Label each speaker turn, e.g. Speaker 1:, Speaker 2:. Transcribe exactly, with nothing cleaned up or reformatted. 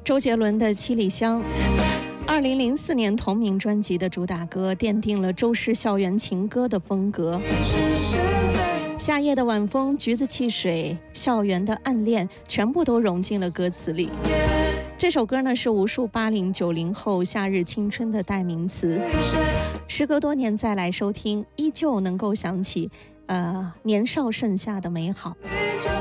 Speaker 1: 周杰伦的《七里香》，二零零四年同名专辑的主打歌，奠定了周氏校园情歌的风格。夏夜的晚风、橘子汽水、校园的暗恋，全部都融进了歌词里。这首歌呢，是无数八零九零后夏日青春的代名词。时隔多年再来收听，依旧能够想起，呃，年少盛夏的美好。